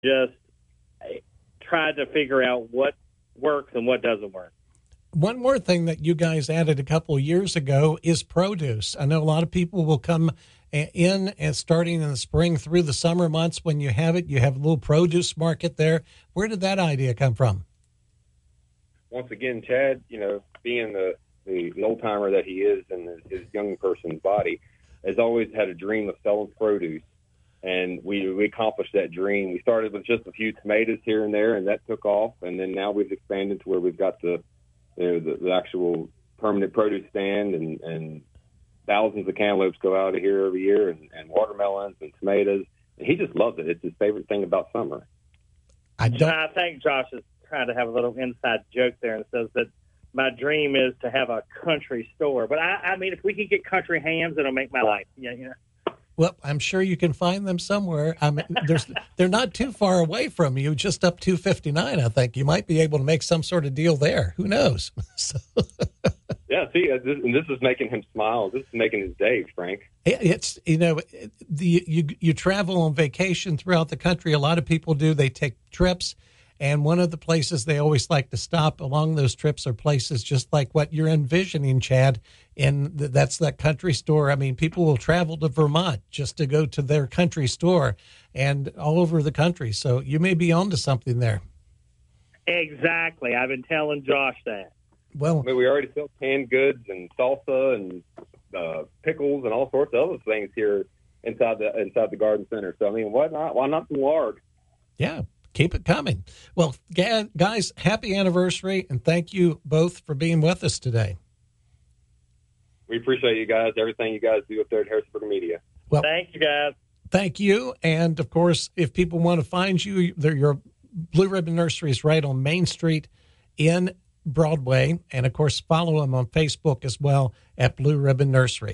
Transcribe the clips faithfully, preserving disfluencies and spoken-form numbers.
just tried to figure out what works and what doesn't work. One more thing that you guys added a couple of years ago is produce. I know a lot of people will come in and starting in the spring through the summer months. When you have it, you have a little produce market there. Where did that idea come from? Once again, Chad, you know, being the, the old-timer that he is in his young person's body, has always had a dream of selling produce. And we, we accomplished that dream. We started with just a few tomatoes here and there, and that took off. And then now we've expanded to where we've got the, you know, the, the actual permanent produce stand, and, and thousands of cantaloupes go out of here every year, and, and watermelons and tomatoes. And he just loves it. It's his favorite thing about summer. I don't. I think Josh is trying to have a little inside joke there and says that my dream is to have a country store. But I, I mean, if we could get country hams, it'll make my life. Yeah, you know. Well, I'm sure you can find them somewhere. I mean, there's, they're not too far away from you, just up two fifty-nine, I think. You might be able to make some sort of deal there. Who knows? So. Yeah, see, uh, this, and this is making him smile. This is making his day, Frank. It's, you know, the you you travel on vacation throughout the country. A lot of people do. They take trips. And one of the places they always like to stop along those trips are places just like what you're envisioning, Chad. And th- that's that country store. I mean, people will travel to Vermont just to go to their country store and all over the country. So you may be onto something there. Exactly. I've been telling Josh that. Well, I mean, we already sell canned goods and salsa and uh, pickles and all sorts of other things here inside the inside the garden center. So, I mean, why not? Why not some lard? Yeah. Keep it coming. Well, guys, happy anniversary, and thank you both for being with us today. We appreciate you guys, everything you guys do up there at Harrisburg Media. Well, thank you, guys. Thank you. And, of course, if people want to find you, your Blue Ribbon Nursery is right on Main Street in Broadway. And, of course, follow them on Facebook as well at Blue Ribbon Nursery.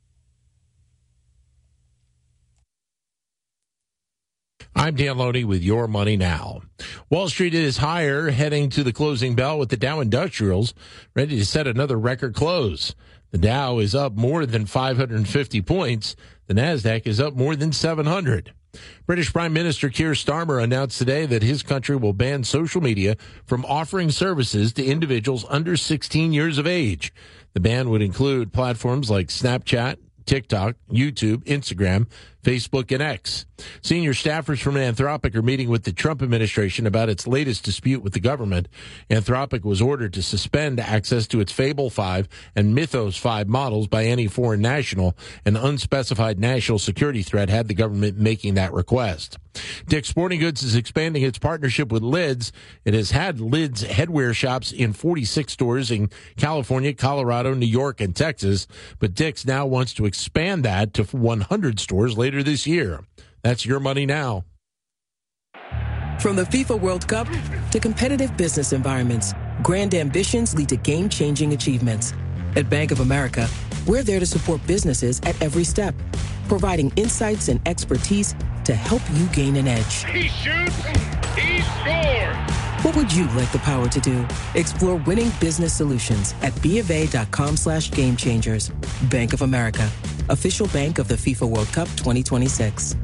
I'm Dan Loney with Your Money Now. Wall Street is higher, heading to the closing bell with the Dow Industrials ready to set another record close. The Dow is up more than five hundred fifty points. The Nasdaq is up more than seven hundred. British Prime Minister Keir Starmer announced today that his country will ban social media from offering services to individuals under sixteen years of age. The ban would include platforms like Snapchat, TikTok, YouTube, Instagram, Facebook, and X. Senior staffers from Anthropic are meeting with the Trump administration about its latest dispute with the government. Anthropic was ordered to suspend access to its Fable five and Mythos five models by any foreign national. An unspecified national security threat had the government making that request. Dick's Sporting Goods is expanding its partnership with Lids. It has had Lids headwear shops in forty-six stores in California, Colorado, New York, and Texas, but Dick's now wants to expand that to one hundred stores later this year. That's Your Money Now. From the FIFA World Cup to competitive business environments, grand ambitions lead to game-changing achievements. At Bank of America, we're there to support businesses at every step, providing insights and expertise to help you gain an edge. He shoots, he scores! What would you like the power to do? Explore winning business solutions at BofA.com slash game changers. Bank of America, official bank of the FIFA World Cup twenty twenty-six.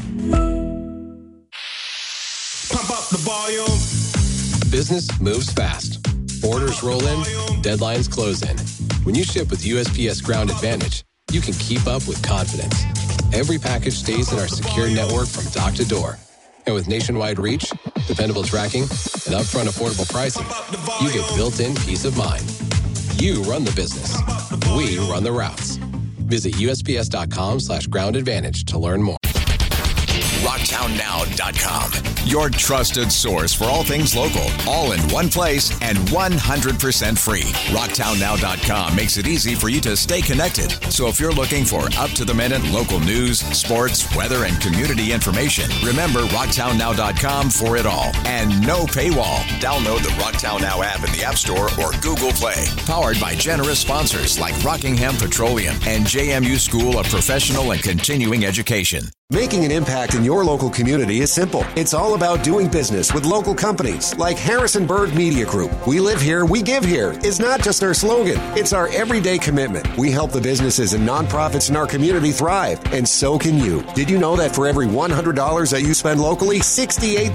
Pump up the volume. Business moves fast. Orders roll in, deadlines close in. When you ship with U S P S Ground Advantage, you can keep up with confidence. Every package stays in our secure network from dock to door. And with nationwide reach, dependable tracking, and upfront affordable pricing, you get built-in peace of mind. You run the business. We run the routes. Visit USPS.com slash ground advantage to learn more. rocktown now dot com. Your trusted source for all things local, all in one place and one hundred percent free. rocktown now dot com makes it easy for you to stay connected. So if you're looking for up-to-the-minute local news, sports, weather, and community information, remember rocktown now dot com for it all. And no paywall. Download the Rocktown Now app in the App Store or Google Play. Powered by generous sponsors like Rockingham Petroleum and J M U School of Professional and Continuing Education. Making an impact in your local community is simple. It's all about doing business with local companies like Harrisonburg Media Group. We live here, we give here is not just our slogan. It's our everyday commitment. We help the businesses and nonprofits in our community thrive, and so can you. Did you know that for every one hundred dollars that you spend locally, sixty-eight